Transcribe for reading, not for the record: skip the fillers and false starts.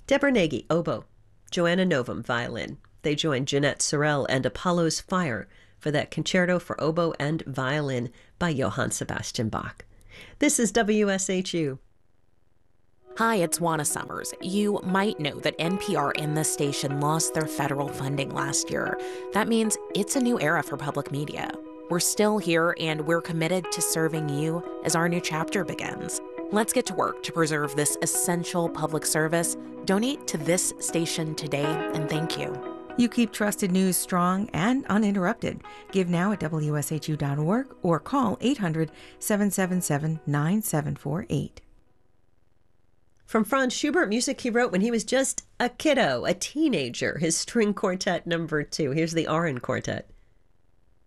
Deborah Nagy, oboe. Joanna Novum, violin. They joined Jeanette Sorel and Apollo's Fire for that concerto for oboe and violin by Johann Sebastian Bach. This is WSHU. Hi, it's Juana Summers. You might know that NPR and this station lost their federal funding last year. That means it's a new era for public media. We're still here, and we're committed to serving you as our new chapter begins. Let's get to work to preserve this essential public service. Donate to this station today, and thank you. You keep trusted news strong and uninterrupted. Give now at WSHU.org or call 800-777-9748. From Franz Schubert, music he wrote when he was just a kiddo, a teenager, his string quartet number 2. Here's the Aron Quartet.